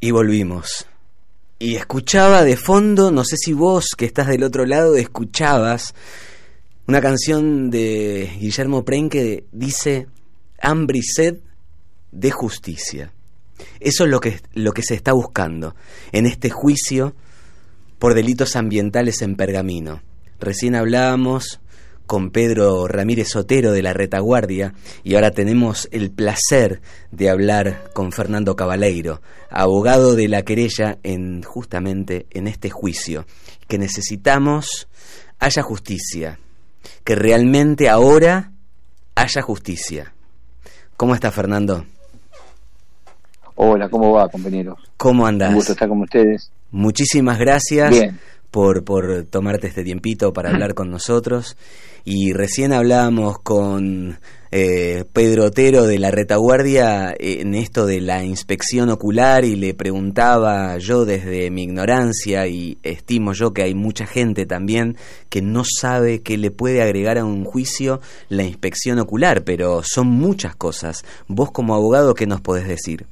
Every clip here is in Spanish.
Y volvimos. Y escuchaba de fondo, no sé si vos que estás del otro lado escuchabas una canción de Guillermo Pren que dice hambre y sed de justicia. Eso es lo que se está buscando en este juicio por delitos ambientales en Pergamino. Recién hablábamos con Pedro Ramírez Otero de la Retaguardia y ahora tenemos el placer de hablar con Fernando Cabaleiro, abogado de la querella justamente en este juicio, que necesitamos haya justicia, que realmente ahora haya justicia. ¿Cómo está, Fernando? Hola, ¿cómo va, compañeros? ¿Cómo andás? Un gusto estar con ustedes. Muchísimas gracias. Bien. Por tomarte este tiempito para hablar con nosotros. Y recién hablábamos con Pedro Otero de la Retaguardia en esto de la inspección ocular y le preguntaba yo desde mi ignorancia, y estimo yo que hay mucha gente también que no sabe qué le puede agregar a un juicio la inspección ocular, pero son muchas cosas. Vos como abogado, ¿qué nos podés decir?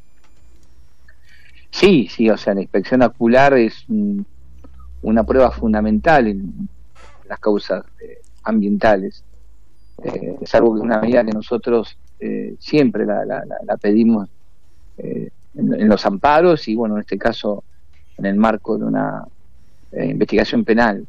Sí, o sea, la inspección ocular es una prueba fundamental en las causas ambientales. Es algo que una medida que nosotros siempre la pedimos en los amparos y, bueno, en este caso en el marco de una investigación penal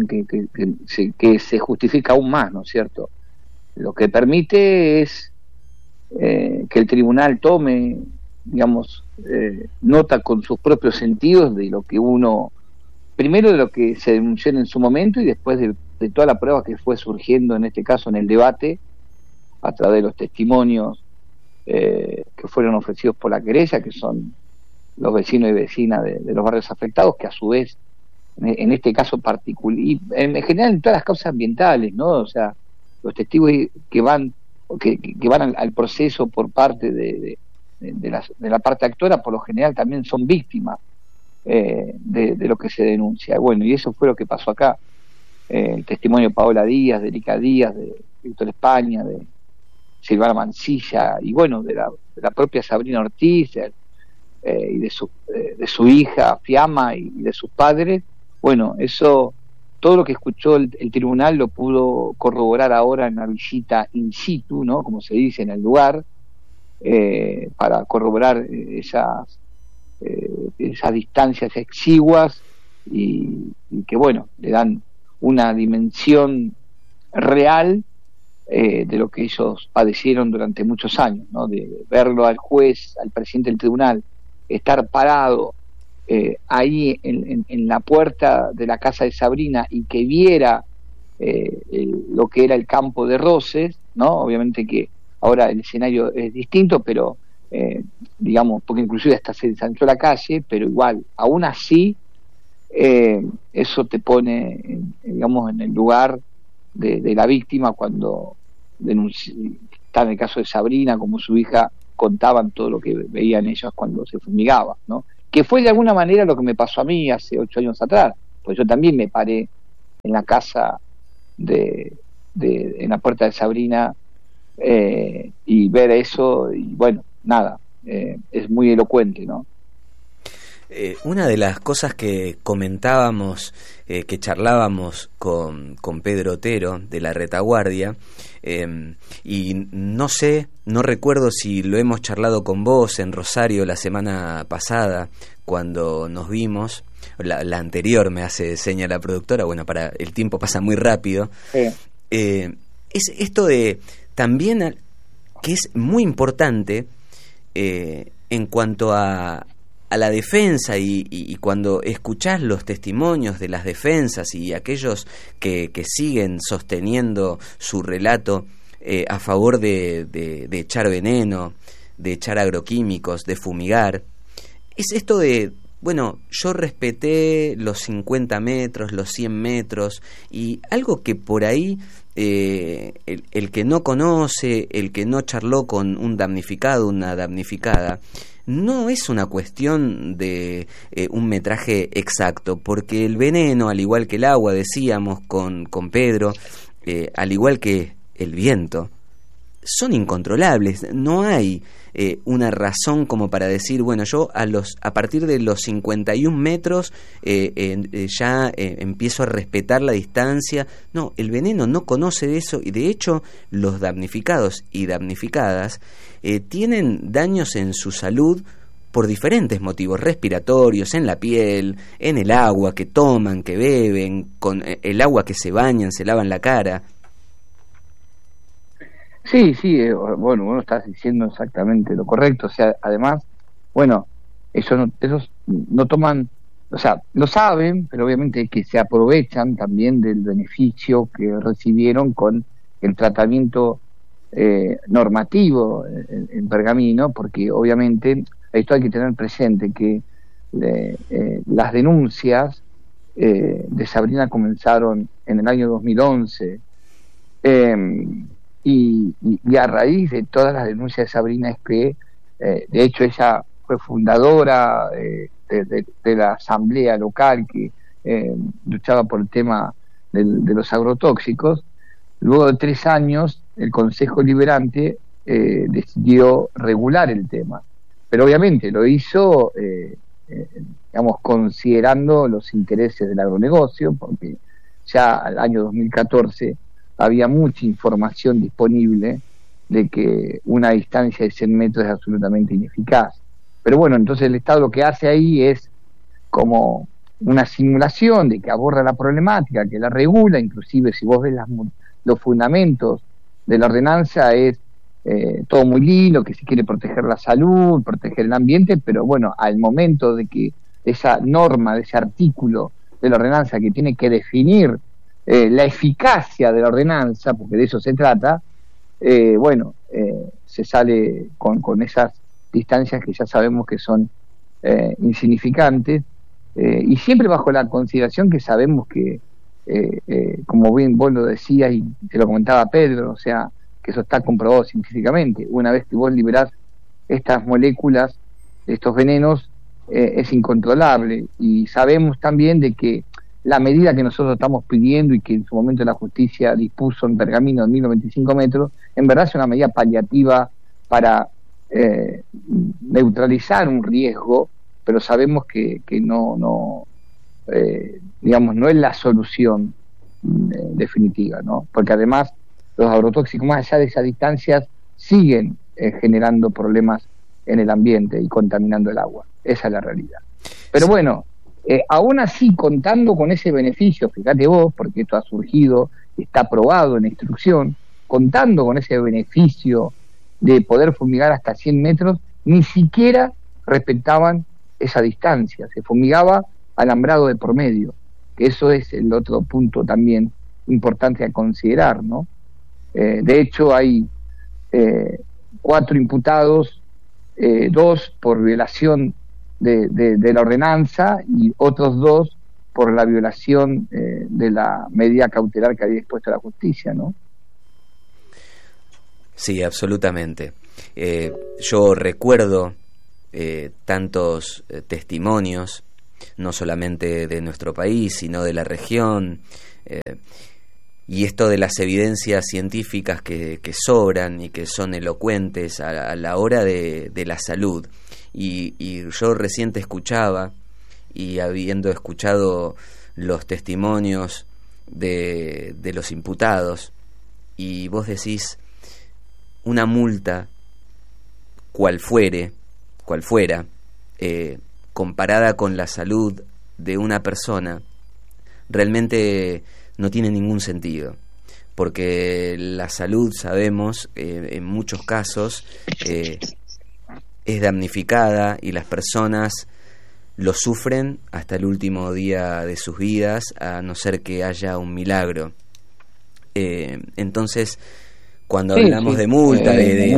que se justifica aún más, ¿no es cierto? Lo que permite es que el tribunal tome, digamos, nota con sus propios sentidos de lo que primero de lo que se denunció en su momento y después de toda la prueba que fue surgiendo, en este caso en el debate, a través de los testimonios que fueron ofrecidos por la querella, que son los vecinos y vecinas de los barrios afectados, que a su vez, en este caso particular, y en general en todas las causas ambientales, ¿no? O sea, los testigos que van al proceso por parte de la parte actora, por lo general también son víctimas de lo que se denuncia. Bueno, y eso fue lo que pasó acá. El testimonio de Paola Díaz, de Erika Díaz, de Víctor España, de Silvana Mancilla, y bueno, de la propia Sabrina Ortiz, y de su hija Fiamma y de sus padres. Bueno, eso, todo lo que escuchó el tribunal lo pudo corroborar ahora en la visita in situ, ¿no? Como se dice, en el lugar, para corroborar esas distancias exiguas y que, bueno, le dan una dimensión real de lo que ellos padecieron durante muchos años, ¿no? De verlo al juez, al presidente del tribunal, estar parado ahí en la puerta de la casa de Sabrina y que viera lo que era el campo de Roses, ¿no? Obviamente que ahora el escenario es distinto, pero digamos, porque inclusive hasta se ensanchó la calle, pero igual, aún así, eso te pone, digamos, en el lugar de la víctima cuando está en el caso de Sabrina, como su hija, contaban todo lo que veían ellas cuando se fumigaba, ¿no? Que fue de alguna manera lo que me pasó a mí hace 8 años atrás, pues yo también me paré en la casa en la puerta de Sabrina y ver eso, y bueno, nada, es muy elocuente, ¿no? Una de las cosas que comentábamos, que charlábamos con Pedro Otero de la Retaguardia, y no recuerdo si lo hemos charlado con vos en Rosario la semana pasada, cuando nos vimos, la anterior, me hace seña la productora, bueno, el tiempo pasa muy rápido, es esto de también que es muy importante en cuanto a la defensa y cuando escuchás los testimonios de las defensas y aquellos que siguen sosteniendo su relato a favor de echar veneno, de echar agroquímicos, de fumigar, es esto de, bueno, yo respeté los 50 metros, los 100 metros, y algo que por ahí el que no conoce, el que no charló con un damnificado, una damnificada, no es una cuestión de un metraje exacto, porque el veneno, al igual que el agua, decíamos con Pedro, al igual que el viento, son incontrolables. No hay una razón como para decir, bueno, yo a partir de los 51 metros ya empiezo a respetar la distancia. No, el veneno no conoce de eso, y de hecho los damnificados y damnificadas tienen daños en su salud por diferentes motivos respiratorios, en la piel, en el agua que toman, que beben, con el agua que se bañan, se lavan la cara. Sí, bueno, uno está diciendo exactamente lo correcto. O sea, además, bueno, esos no toman, o sea, lo saben, pero obviamente que se aprovechan también del beneficio que recibieron con el tratamiento normativo en Pergamino, porque obviamente esto hay que tener presente que las denuncias de Sabrina comenzaron en el año 2011, y a raíz de todas las denuncias de Sabrina es que, de hecho, ella fue fundadora de la asamblea local que luchaba por el tema de los agrotóxicos. Luego de 3 años, el Consejo Liberante decidió regular el tema, pero obviamente lo hizo, digamos, considerando los intereses del agronegocio, porque ya al año 2014 había mucha información disponible de que una distancia de 100 metros es absolutamente ineficaz. Pero bueno, entonces el Estado lo que hace ahí es como una simulación de que aborda la problemática, que la regula. Inclusive si vos ves los fundamentos de la ordenanza, es todo muy lindo, que se quiere proteger la salud, proteger el ambiente, pero bueno, al momento de que esa norma, de ese artículo de la ordenanza que tiene que definir la eficacia de la ordenanza, porque de eso se trata, se sale con esas distancias que ya sabemos que son insignificantes, y siempre bajo la consideración que sabemos que, como bien vos lo decías y te lo comentaba Pedro, o sea, que eso está comprobado científicamente. Una vez que vos liberás estas moléculas, estos venenos, es incontrolable, y sabemos también de que la medida que nosotros estamos pidiendo y que en su momento la justicia dispuso en Pergamino de 1095 metros, en verdad es una medida paliativa para neutralizar un riesgo, pero sabemos que no es la solución definitiva, ¿no? Porque además los agrotóxicos, más allá de esas distancias, siguen generando problemas en el ambiente y contaminando el agua. Esa es la realidad. Pero bueno, aún así, contando con ese beneficio, fíjate vos, porque esto ha surgido, está aprobado en instrucción, contando con ese beneficio de poder fumigar hasta 100 metros, ni siquiera respetaban esa distancia, se fumigaba alambrado de por medio, que eso es el otro punto también importante a considerar, ¿no? De hecho, hay 4 imputados, 2 por violación de la ordenanza y otros 2 por la violación de la medida cautelar que había dispuesto la justicia, ¿no? Sí, absolutamente. Yo recuerdo tantos testimonios, no solamente de nuestro país, sino de la región, y esto de las evidencias científicas que sobran y que son elocuentes a la hora de la salud. Y yo recién te escuchaba, y habiendo escuchado los testimonios de los imputados, y vos decís, una multa, cual fuera, comparada con la salud de una persona, realmente no tiene ningún sentido, porque la salud, sabemos, en muchos casos es damnificada, y las personas lo sufren hasta el último día de sus vidas, a no ser que haya un milagro. Entonces, cuando hablamos de multa,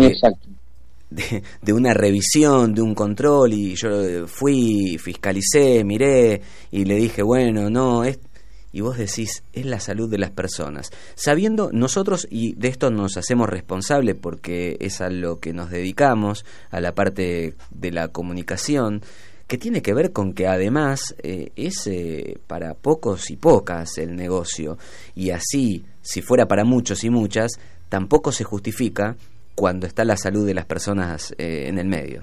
de una revisión, de un control, y yo fui, fiscalicé, miré y le dije, bueno, no, y vos decís, es la salud de las personas, sabiendo nosotros, y de esto nos hacemos responsables porque es a lo que nos dedicamos, a la parte de la comunicación, que tiene que ver con que además es para pocos y pocas el negocio, y así, si fuera para muchos y muchas, tampoco se justifica cuando está la salud de las personas en el medio.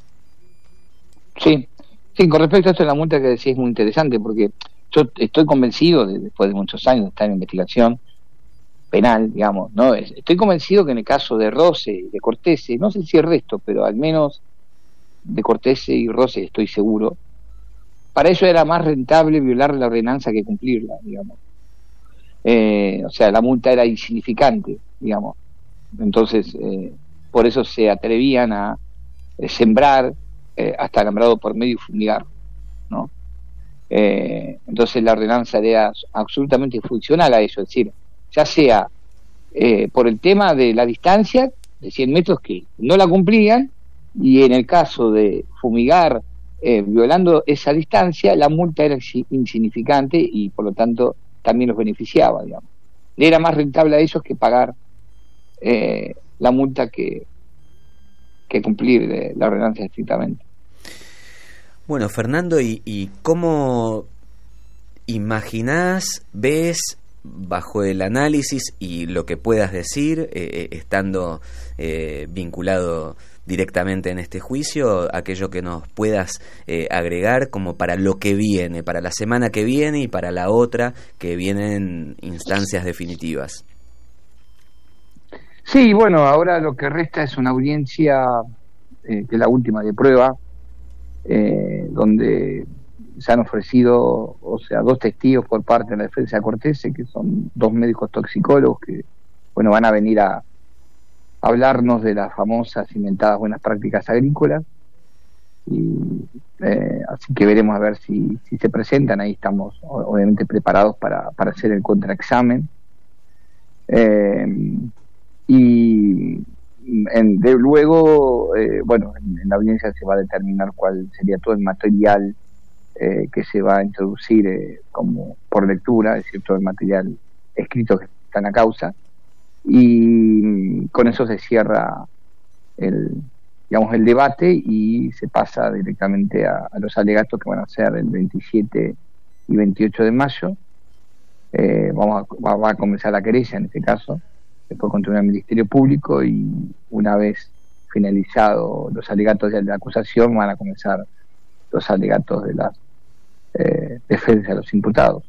Sí, sí, con respecto a esto de la multa que decís es muy interesante, porque yo estoy convencido, después de muchos años de estar en investigación penal, digamos, ¿no? Estoy convencido que en el caso de Rose y de Cortese, no sé si el resto, pero al menos de Cortese y Rose estoy seguro, para ellos era más rentable violar la ordenanza que cumplirla, digamos. O sea, la multa era insignificante, digamos. Entonces, por eso se atrevían a sembrar hasta alambrado por medio y fumigar, ¿no? Entonces la ordenanza era absolutamente funcional a eso, es decir, ya sea por el tema de la distancia de 100 metros que no la cumplían, y en el caso de fumigar violando esa distancia, la multa era insignificante y por lo tanto también los beneficiaba, digamos. Le era más rentable a ellos que pagar la multa que cumplir la ordenanza estrictamente. Bueno, Fernando, ¿y cómo imaginás, ves, bajo el análisis y lo que puedas decir, estando vinculado directamente en este juicio, aquello que nos puedas agregar como para lo que viene, para la semana que viene y para la otra, que vienen instancias definitivas? Sí, bueno, ahora lo que resta es una audiencia, que es la última de prueba, donde se han ofrecido, o sea, 2 testigos por parte de la defensa de Cortese, que son 2 médicos toxicólogos que, bueno, van a venir a hablarnos de las famosas inventadas buenas prácticas agrícolas, y así que veremos a ver si se presentan. Ahí estamos obviamente preparados para hacer el contraexamen, y luego bueno, en la audiencia se va a determinar cuál sería todo el material que se va a introducir como por lectura, es decir, todo el material escrito que está en la causa, y con eso se cierra el debate y se pasa directamente a los alegatos que van a ser el 27 y 28 de mayo. Va a comenzar la querella en este caso, después continúa el Ministerio Público, y una vez finalizados los alegatos de la acusación van a comenzar los alegatos de la defensa de los imputados.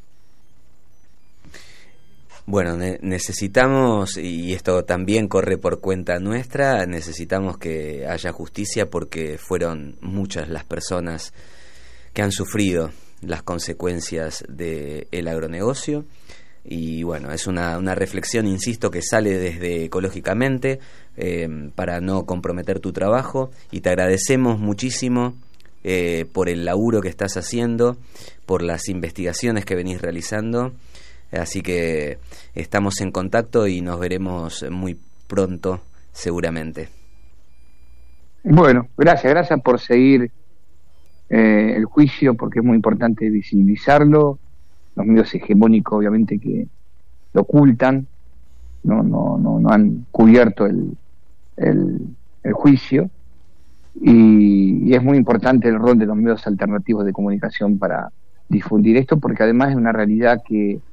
Bueno, necesitamos, y esto también corre por cuenta nuestra, necesitamos que haya justicia porque fueron muchas las personas que han sufrido las consecuencias del agronegocio. Y bueno, es una reflexión, insisto, que sale desde Ecológicamente para no comprometer tu trabajo, y te agradecemos muchísimo por el laburo que estás haciendo, por las investigaciones que venís realizando, así que estamos en contacto y nos veremos muy pronto seguramente. Bueno, gracias por seguir el juicio, porque es muy importante visibilizarlo. Los medios hegemónicos obviamente que lo ocultan, no han cubierto el juicio, y es muy importante el rol de los medios alternativos de comunicación para difundir esto, porque además es una realidad que